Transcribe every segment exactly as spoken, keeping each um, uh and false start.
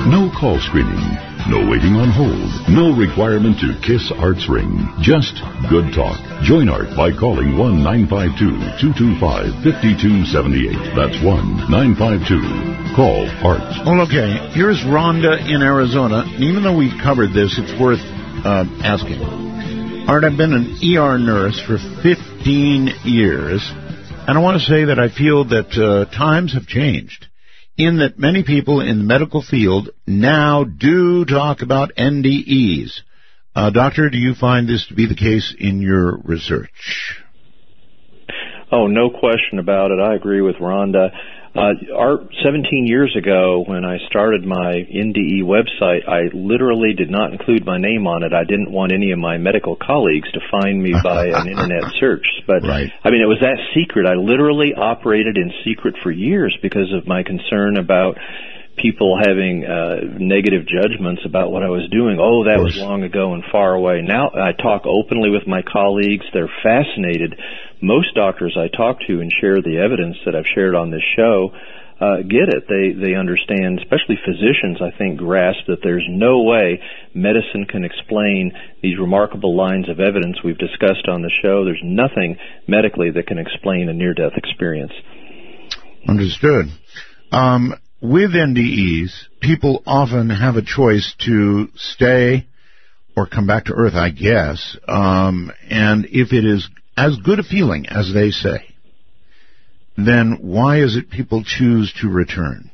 No call screening. No waiting on hold. No requirement to kiss Art's ring. Just good talk. Join Art by calling one nine five two, two two five, five two seven eight. That's one nine five two. Call Art. Well, okay. Here's Rhonda in Arizona. Even though we've covered this, it's worth uh, asking. Art, I've been an E R nurse for fifteen years, and I want to say that I feel that uh, times have changed, in that many people in the medical field now do talk about N D Es. Uh, doctor, do you find this to be the case in your research? Oh, no question about it. I agree with Rhonda. Uh, our, seventeen years ago, when I started my N D E website, I literally did not include my name on it. I didn't want any of my medical colleagues to find me by an internet search. But, right. I mean, it was that secret. I literally operated in secret for years because of my concern about people having uh, negative judgments about what I was doing. Oh, that was long ago and far away. Now I talk openly with my colleagues. They're fascinated. Most doctors I talk to and share the evidence that I've shared on this show uh, get it. They they understand, especially physicians, I think, grasp that there's no way medicine can explain these remarkable lines of evidence we've discussed on the show. There's nothing medically that can explain a near-death experience. Understood. Um, with N D Es, people often have a choice to stay or come back to Earth, I guess, um, and if it is as good a feeling as they say, then why is it people choose to return?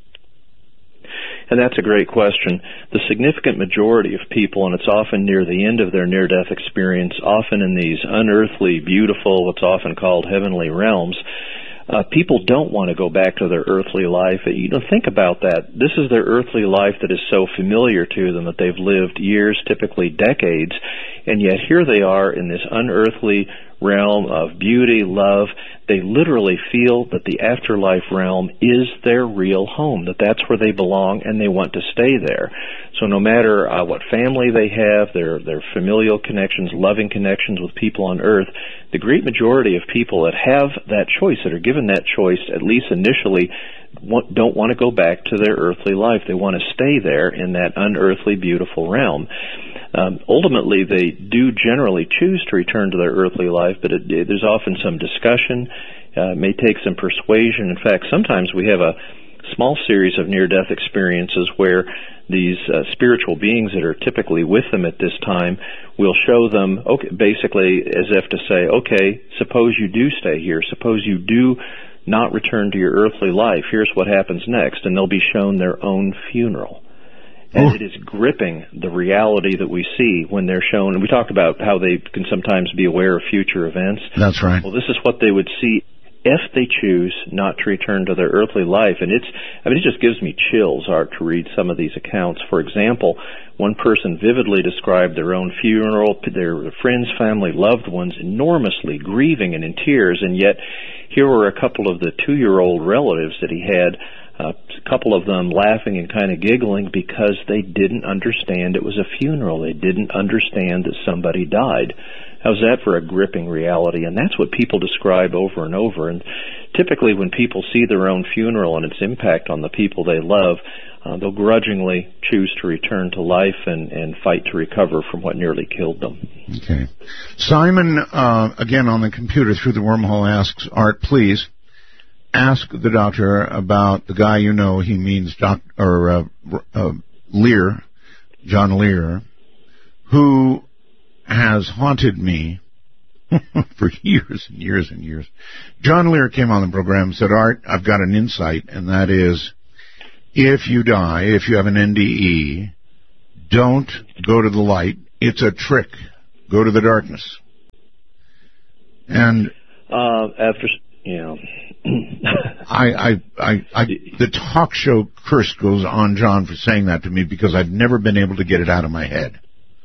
And that's a great question. The significant majority of people, and it's often near the end of their near-death experience, often in these unearthly, beautiful, what's often called heavenly realms, Uh, people don't want to go back to their earthly life. You know, think about that. This is their earthly life that is so familiar to them that they've lived years, typically decades, and yet here they are in this unearthly realm of beauty, love. They literally feel that the afterlife realm is their real home, that that's where they belong, and they want to stay there. So no matter uh, what family they have, their their familial connections, loving connections with people on earth, the great majority of people that have that choice, that are given that choice, at least initially, want, don't want to go back to their earthly life. They want to stay there in that unearthly, beautiful realm. Um, ultimately, they do generally choose to return to their earthly life, but it, it, there's often some discussion. Uh, it may take some persuasion. In fact, sometimes we have a small series of near-death experiences where these uh, spiritual beings that are typically with them at this time will show them, okay, basically as if to say, okay, suppose you do stay here, suppose you do not return to your earthly life, here's what happens next, and they'll be shown their own funeral. And it is gripping, the reality that we see when they're shown. And we talked about how they can sometimes be aware of future events. That's right. Well, this is what they would see if they choose not to return to their earthly life. And it's, I mean, it just gives me chills, Art, to read some of these accounts. For example, one person vividly described their own funeral, their friends, family, loved ones, enormously grieving and in tears. And yet, here were a couple of the two-year-old relatives that he had, Uh, a couple of them laughing and kind of giggling because they didn't understand it was a funeral. They didn't understand that somebody died. How's that for a gripping reality? And that's what people describe over and over. And typically when people see their own funeral and its impact on the people they love, uh, they'll grudgingly choose to return to life and, and fight to recover from what nearly killed them. Okay. Simon, uh, again on the computer through the wormhole, asks, Art, please, ask the doctor about the guy you know. He means doc, or uh, uh, Lear, John Lear, who has haunted me for years and years and years. John Lear came on the program and said, Art, I've got an insight, and that is, if you die, if you have an N D E, don't go to the light. It's a trick. Go to the darkness. And uh, after, you know... I, I, I, I, the talk show curse goes on John for saying that to me because I've never been able to get it out of my head.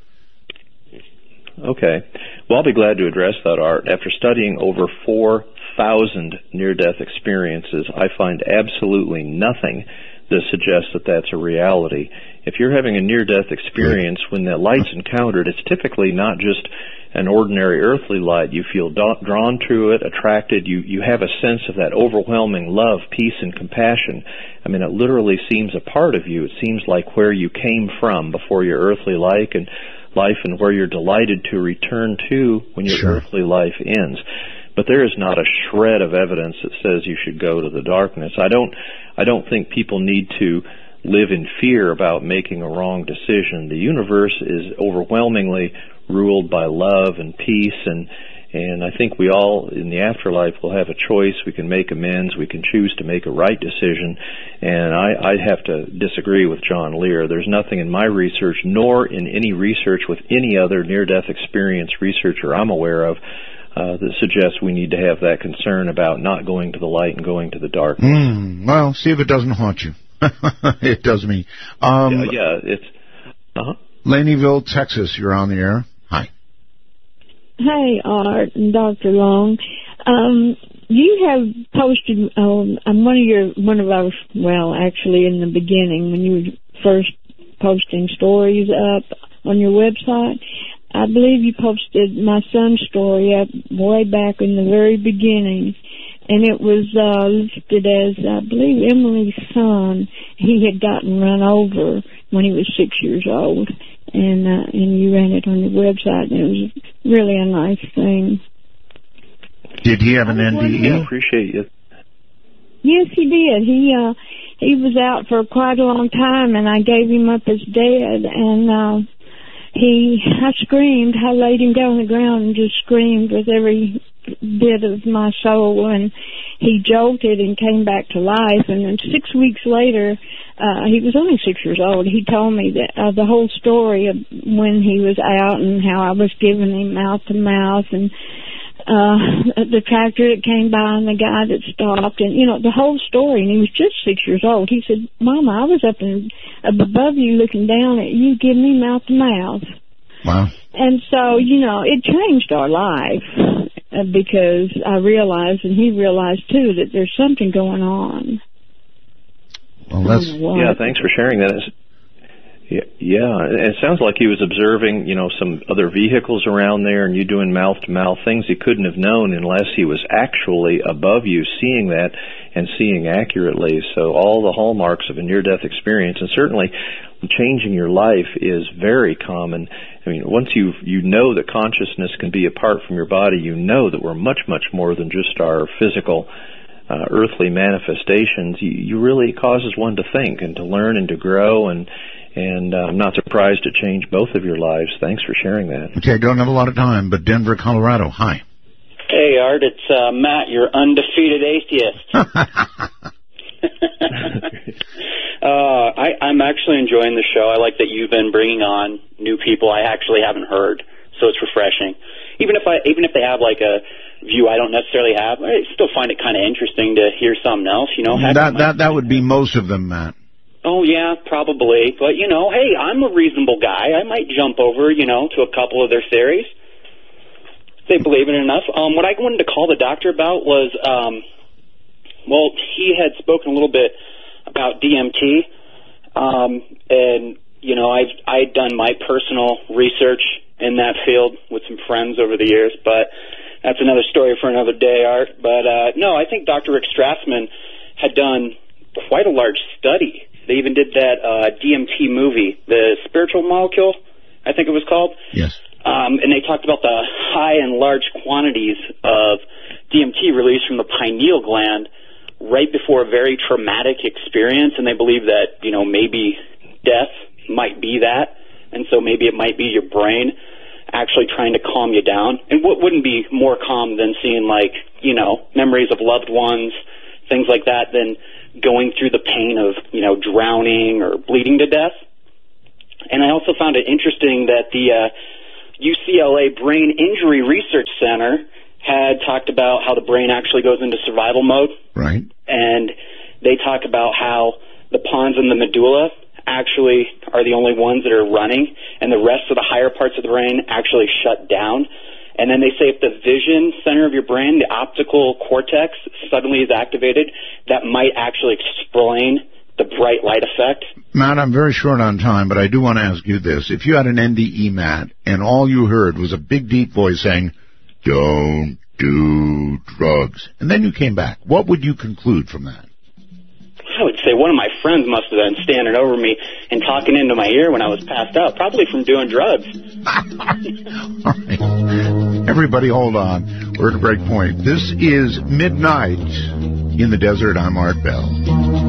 Okay. Well, I'll be glad to address that, Art. After studying over four thousand near-death experiences, I find absolutely nothing that suggests that that's a reality. If you're having a near-death experience, when the light's encountered, it's typically not just an ordinary earthly light, you feel da- drawn to it, attracted. You you have a sense of that overwhelming love, peace, and compassion. I mean, it literally seems a part of you. It seems like where you came from before your earthly life, and life, and where you're delighted to return to when your Sure. earthly life ends. But there is not a shred of evidence that says you should go to the darkness. I don't I don't think people need to live in fear about making a wrong decision. The universe is overwhelmingly ruled by love and peace, and and I think we all in the afterlife will have a choice. We can make amends. We can choose to make a right decision. And I, I have to disagree with John Lear. There's nothing in my research, nor in any research with any other near-death experience researcher I'm aware of, uh, that suggests we need to have that concern about not going to the light and going to the darkness. Mm, well, see if it doesn't haunt you. It does me. Um, yeah, yeah, it's... Uh-huh. Laneyville, Texas, you're on the air. Hi. Hi, Art and Doctor Long. Um, you have posted um, on one of your one of our well, actually, in the beginning when you were first posting stories up on your website. I believe you posted my son's story up way back in the very beginning, and it was uh, listed as, I believe, Emily's son. He had gotten run over when he was six years old. And uh, and you ran it on your website, and it was really a nice thing. Did he have an N D E? Yeah, appreciate you. Yes, he did. He uh, he was out for quite a long time, and I gave him up as dead. And uh, he, I screamed. I laid him down on the ground and just screamed with every bit of my soul. And he jolted and came back to life. And then six weeks later. Uh, he was only six years old. He told me that uh, the whole story of when he was out and how I was giving him mouth to mouth, and uh, the tractor that came by and the guy that stopped, and you know the whole story. And he was just six years old. He said, "Mama, I was up in, above you, looking down at you, giving me mouth to mouth." Wow. And so, you know, it changed our life uh, because I realized, and he realized too, that there's something going on. Well, that's, yeah, thanks for sharing that. It's, yeah, yeah, it sounds like he was observing, you know, some other vehicles around there, and you doing mouth-to-mouth things he couldn't have known unless he was actually above you, seeing that and seeing accurately. So all the hallmarks of a near-death experience, and certainly changing your life, is very common. I mean, once you you know that consciousness can be apart from your body, you know that we're much, much more than just our physical Uh, earthly manifestations. You, you really causes one to think and to learn and to grow, and and uh, I'm not surprised it changed both of your lives. Thanks for sharing that. Okay, don't have a lot of time, but Denver, Colorado. Hi. Hey, Art, it's uh, Matt, your undefeated atheist. uh, I, I'm actually enjoying the show. I like that you've been bringing on new people I actually haven't heard, so it's refreshing. Even if I, even if they have like a view I don't necessarily have, I still find it kind of interesting to hear something else, you know. That that that would be most of them, Matt. Oh, yeah, probably. But, you know, hey, I'm a reasonable guy. I might jump over, you know, to a couple of their theories. They believe in it enough. Um, what I wanted to call the doctor about was, um, well, he had spoken a little bit about D M T. Um, and, you know, I've I'd done my personal research in that field with some friends over the years, but that's another story for another day, Art. But, uh, no, I think Doctor Rick Strassman had done quite a large study. They even did that uh, D M T movie, The Spiritual Molecule, I think it was called. Yes. Um, and they talked about the high and large quantities of D M T released from the pineal gland right before a very traumatic experience, and they believe that, you know, maybe death might be that, and so maybe it might be your brain actually trying to calm you down. And what wouldn't be more calm than seeing, like, you know, memories of loved ones, things like that, than going through the pain of, you know, drowning or bleeding to death. And I also found it interesting that the uh, U C L A Brain Injury Research Center had talked about how the brain actually goes into survival mode. Right. And they talk about how the pons and the medulla actually are the only ones that are running, and the rest of the higher parts of the brain actually shut down. And then they say if the vision center of your brain, the optical cortex, suddenly is activated, that might actually explain the bright light effect Matt, I'm very short on time, but I do want to ask you this. If you had an N D E, Matt, and all you heard was a big, deep voice saying, don't do drugs, and then you came back, what would you conclude from that? I would say one of my friends must have been standing over me and talking into my ear when I was passed out, probably from doing drugs. All right. Everybody hold on. We're at a break point. This is Midnight in the Desert. I'm Art Bell.